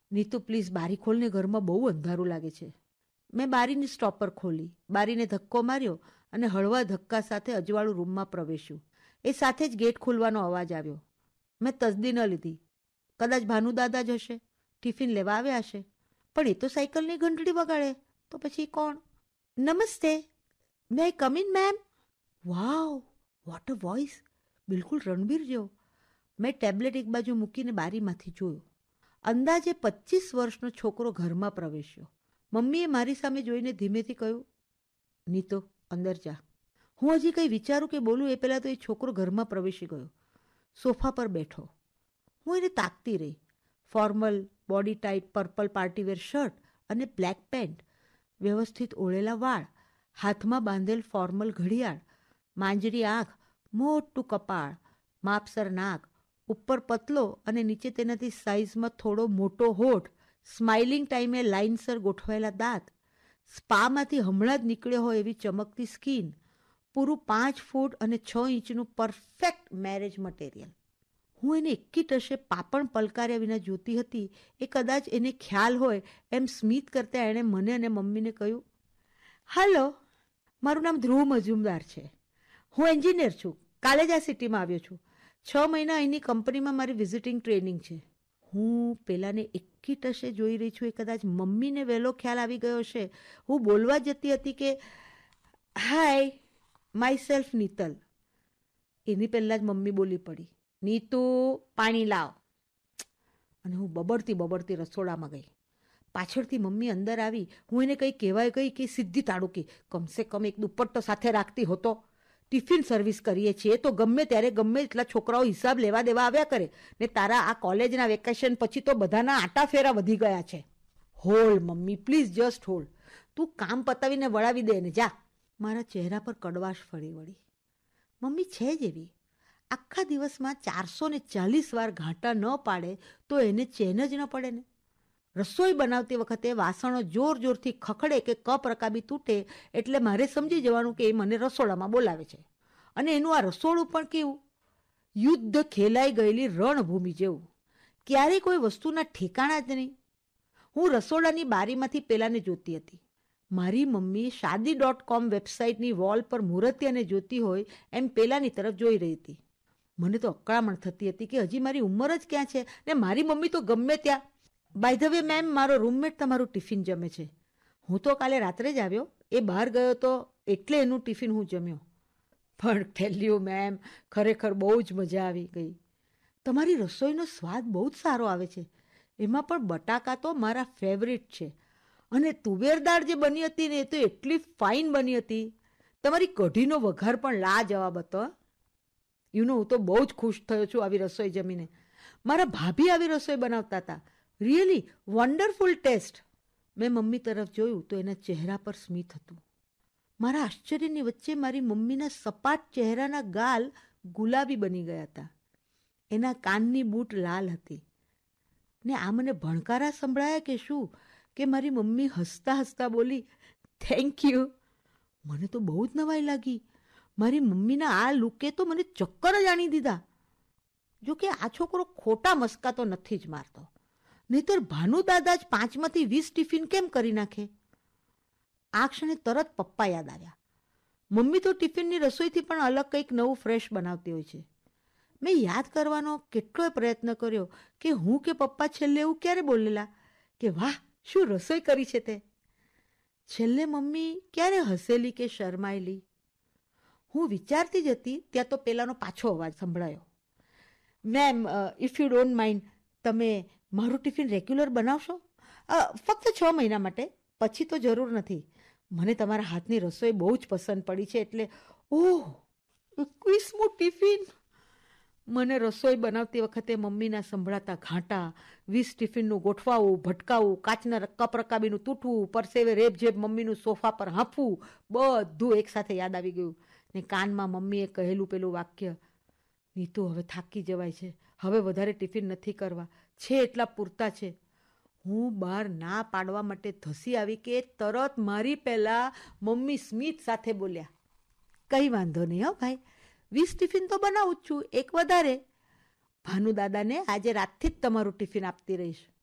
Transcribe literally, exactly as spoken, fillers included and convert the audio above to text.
Neetu please બારી ખોલને, ઘરમાં બહુ અંધારું લાગે છે. મેં બારીની સ્ટોપર ખોલી, બારીને ધક્કો માર્યો અને હળવા ધક્કા સાથે અજવાળું રૂમમાં પ્રવેશ્યું. એ સાથે જ ગેટ ખુલવાનો અવાજ આવ્યો. મેં તસદી ન લીધી. કદાચ ભાનુદાદા જ હશે, ટિફિન લેવા આવ્યા હશે. પણ એ તો સાયકલની ઘંટડી વગાડે, તો પછી કોણ? નમસ્તે, મે આઈ come in ma'am? Vav, what a voice! બિલકુલ રણબીર જેવો. મેં ટેબ્લેટ એક બાજુ મૂકીને બારીમાંથી જોયો. અંદાજે પચીસ વર્ષનો છોકરો ઘરમાં પ્રવેશ્યો. મમ્મીએ મારી સામે જોઈને ધીમેથી કહ્યું, નીતો અંદર જા. હું હજી કંઈ વિચારું કે બોલું એ પહેલાં તો એ છોકરો ઘરમાં પ્રવેશી ગયો. સોફા પર બેઠો. હું એને તાકતી રહી. Formal, body tight purple partywear shirt અને બ્લેક પેન્ટ, વ્યવસ્થિત ઓળેલા વાળ, હાથમાં બાંધેલ ફોર્મલ ઘડિયાળ, માંજરી આંખ, મોટું કપાળ, માપસર નાક, ઉપર પતલો અને નીચે તેનાથી સાઇઝમાં થોડો મોટો હોઠ, સ્માઇલિંગ ટાઈમે લાઇનસર ગોઠવાયેલા દાંત, સ્પામાંથી હમણાં જ નીકળ્યો હોય એવી ચમકતી સ્કિન, પૂરું પાંચ ફૂટ અને છ ઇંચનું પરફેક્ટ મેરેજ મટીરિયલ. હું એને એકી ટશે પાપણ પલકાર્યા વિના જોતી હતી. એ કદાચ એને ખ્યાલ હોય એમ સ્મિત કરતાં એણે મને અને મમ્મીને કહ્યું, હલો, મારું નામ ધ્રુવ મજુમદાર છે. હું એન્જિનિયર છું. કાલે જ આ સિટીમાં આવ્યો છું. છ મહિના અહીંની કંપનીમાં મારી વિઝિટિંગ ટ્રેનિંગ છે. હું પેલાને એકી ટશે જોઈ રહી છું. એ કદાચ મમ્મીને વહેલો ખ્યાલ આવી ગયો હશે. હું બોલવા જતી હતી કે હાય, માય સેલ્ફ નીતલ. એની પહેલાં જ મમ્મી બોલી પડી, નીતુ, પાણી લાવ. અને હું બબડતી બબડતી રસોડામાં ગઈ. પાછળથી મમ્મી અંદર આવી. હું એને કંઈ કહેવાય ગઈ કે સીધી તાડુકી, કમસે કમ એક દુપટ્ટો સાથે રાખતી હોતો. ટિફિન સર્વિસ કરીએ છીએ તો ગમે ત્યારે ગમે એટલા છોકરાઓ હિસાબ લેવા દેવા આવ્યા કરે, ને તારા આ કોલેજના વેકેશન પછી તો બધાના આટા ફેરા વધી ગયા છે. Hold mummy, please just hold. તું કામ પતાવીને વળાવી દે ને જા. મારા ચહેરા પર કડવાશ ફરી વળી. મમ્મી છે જ એવી. આખા દિવસમાં ચારસો ને ચાલીસ વાર ઘાંટા ન પાડે તો એને ચેન જ ન પડે ને. રસોઈ બનાવતી વખતે વાસણો જોર જોરથી ખખડે કે કપ રકાબી તૂટે એટલે મારે સમજી જવાનું કે એ મને રસોડામાં બોલાવે છે. અને એનું આ રસોડું પણ કેવું, યુદ્ધ ખેલાઈ ગયેલી રણભૂમિ જેવું. ક્યારેય કોઈ વસ્તુના ઠેકાણા જ નહીં. હું રસોડાની બારીમાંથી પેલાને જોતી હતી. મારી મમ્મી શાદી ડોટ કોમ વેબસાઇટની વોલ પર મૂર્તિયાને જોતી હોય એમ પેલાની તરફ જોઈ રહી હતી. મને તો અકળામણ થતી હતી કે હજી મારી ઉંમર જ ક્યાં છે ને મારી મમ્મી તો ગમે ત્યાં. બાય ધ વે મેમ, મારો રૂમમેટ તમારું ટિફિન જમે છે. હું તો કાલે રાત્રે જ આવ્યો, એ બહાર ગયો તો એટલે એનું ટિફિન હું જમ્યો. પણ ટેલ યુ મેમ, ખરેખર બહુ જ મજા આવી ગઈ. તમારી રસોઈનો સ્વાદ બહુ જ સારો આવે છે. એમાં પણ બટાકા તો મારા ફેવરિટ છે. અને તુવેર દાળ જે બની હતી ને એ તો એટલી ફાઇન બની હતી. તમારી કઢીનો વઘાર પણ લાજવાબ હતો. યુ નો, હું તો બહુ જ ખુશ થયો છું આવી રસોઈ જમીને. મારા ભાભી આવી રસોઈ બનાવતા હતા. Really wonderful test. મેં મમ્મી તરફ જોયું તો એના ચહેરા પર સ્મિત હતું. મારા આશ્ચર્યની વચ્ચે મારી મમ્મીના સપાટ ચહેરાના ગાલ ગુલાબી બની ગયા હતા. એના કાનની બૂટ લાલ હતી. ને આ મને ભણકારા સંભળાયા કે શું કે મારી મમ્મી હસતા હસતા બોલી, થેન્ક યુ. મને તો બહુ જ નવાઈ લાગી. મારી મમ્મીના આ લુકે તો મને ચક્કર જ આણી દીધા. જોકે આ છોકરો ખોટા મસ્કા તો નથી જ મારતો. નહીતર ભાનુદાદા જ પાંચમાંથી વીસ ટિફિન કેમ કરી નાખે? આ ક્ષણે તરત પપ્પા યાદ આવ્યા. મમ્મી તો ટિફિનની રસોઈથી પણ અલગ કંઈક નવું ફ્રેશ બનાવતી હોય છે. મેં યાદ કરવાનો કેટલોય પ્રયત્ન કર્યો કે હું કે પપ્પા છેલ્લે એવું ક્યારે બોલેલા કે વાહ, શું રસોઈ કરી છે તે. છેલ્લે મમ્મી ક્યારે હસેલી કે શરમાયેલી? હું વિચારતી જ હતી ત્યાં તો પેલાનો પાછો અવાજ સંભળાયો. Ma'am, if you don't mind, તમે મારું ટિફિન રેગ્યુલર બનાવશો? ફક્ત છ મહિના માટે, પછી તો જરૂર નથી. મને તમારા હાથની રસોઈ બહુ જ પસંદ પડી છે એટલે. ઓહ, એકવીસમું ટિફિન! મને રસોઈ બનાવતી વખતે મમ્મીના સંભળાતા ઘાંટા, વીસ ટિફિનનું ગોઠવાવું, ભટકાવું, કાચના કપ રકાબીનું તૂટવું, પરસેવે રેબઝેબ મમ્મીનું સોફા પર હાંફવું, બધું એકસાથે યાદ આવી ગયું. ને કાનમાં મમ્મીએ કહેલું પેલું વાક્ય, નીતુ હવે થાકી જવાય છે, હવે વધારે ટિફિન નથી કરવા, છે એટલા પૂરતા છે. હું બહાર ના પાડવા માટે ધસી આવી કે તરત મારી પહેલાં મમ્મી સ્મિત સાથે બોલ્યા, કંઈ વાંધો નહીં હો ભાઈ, વીસ ટિફિન તો બનાવું જ છું, એક વધારે. ભાનુદાદાને આજે રાતથી જ તમારું ટિફિન આપતી રહીશ.